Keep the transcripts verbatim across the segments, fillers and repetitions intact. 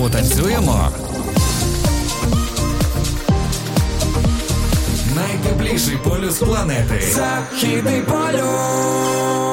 Потанцюємо. Найтепліший полюс планети. Західний полюс.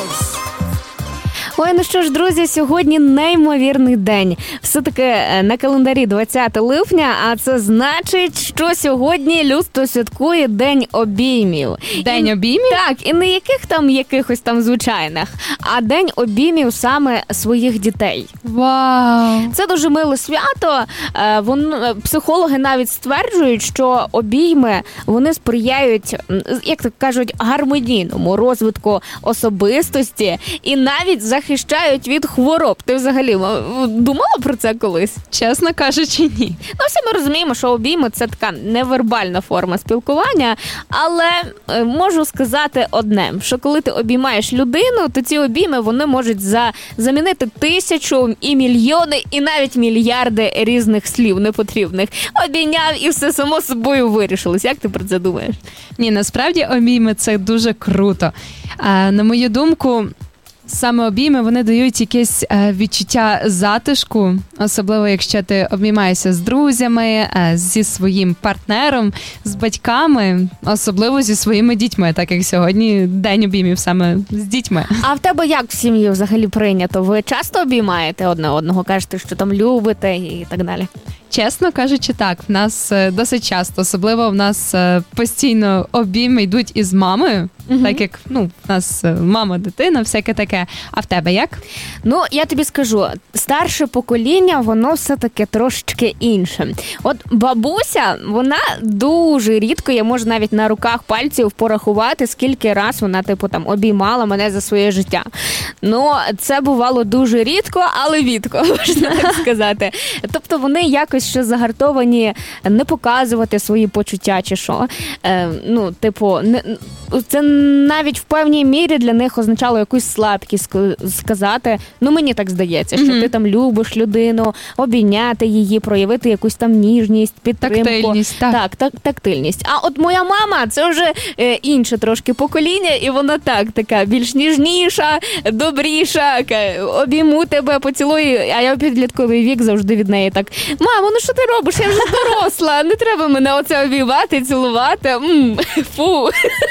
Ой, ну що ж, друзі, сьогодні неймовірний день. Все-таки на календарі двадцяте липня, а це значить, що сьогодні людство святкує День обіймів. День і, обіймів? Так, і не яких там якихось там звичайних, а День обіймів саме своїх дітей. Вау! Це дуже миле свято. Вон, психологи навіть стверджують, що обійми, вони сприяють, як так кажуть, гармонійному розвитку особистості і навіть захищають від хвороб. Ти взагалі думала про це колись? Чесно кажучи, ні. Ну, всі ми розуміємо, що обійми – це така невербальна форма спілкування, але можу сказати одне, що коли ти обіймаєш людину, то ці обійми, вони можуть за, замінити тисячу і мільйони, і навіть мільярди різних слів непотрібних. Обійняв і все само собою вирішилось. Як ти про це думаєш? Ні, насправді обійми – це дуже круто. А, на мою думку, саме обійми, вони дають якесь е, відчуття затишку, особливо якщо ти обіймаєшся з друзями, е, зі своїм партнером, з батьками, особливо зі своїми дітьми, так як сьогодні день обіймів саме з дітьми. А в тебе як в сім'ї взагалі прийнято? Ви часто обіймаєте одне одного, кажете, що там любите і так далі? Чесно кажучи, так, в нас досить часто, особливо в нас постійно обійми йдуть із мамою, uh-huh. так як, ну, в нас мама, дитина, всяке таке. А в тебе як? Ну, я тобі скажу, старше покоління, воно все-таки трошечки інше. От бабуся, вона дуже рідко, я можу навіть на руках пальців порахувати, скільки раз вона, типу, там, обіймала мене за своє життя. Ну, це бувало дуже рідко, але відко, можна так сказати. Тобто вони якось ще загартовані не показувати свої почуття чи що. Е, ну, типу, не, це навіть в певній мірі для них означало якусь слабкість сказати. Ну, мені так здається, що mm-hmm. ти там любиш людину, обійняти її, проявити якусь там ніжність, підтримку. Тактильність, так. Так, так, тактильність. А от моя мама, це вже е, інше трошки покоління, і вона так, така більш ніжніша, добріша, обійму тебе, поцілую, а я в підлітковий вік завжди від неї так: мамо, ну що ти робиш? Я вже доросла, не треба мене оце обіймати, цілувати. М-м, фу.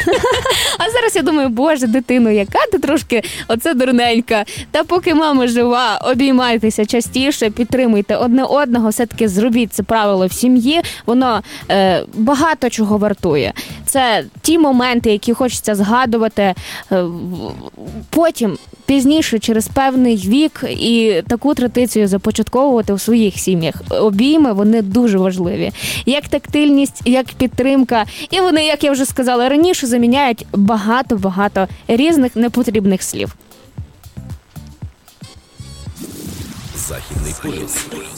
А зараз я думаю, боже, дитино, яка ти трошки оце дурненька. Та поки мама жива, обіймайтеся частіше, підтримуйте одне одного, все-таки зробіть це правило в сім'ї, воно е, багато чого вартує. Це ті моменти, які хочеться згадувати е, потім, пізніше, через певний вік, і таку традицію започатковувати в своїх сім'ях. Обійми, вони дуже важливі. Як тактильність, як підтримка. І вони, як я вже сказала раніше, заміняють багато-багато різних непотрібних слів. Західний полюс.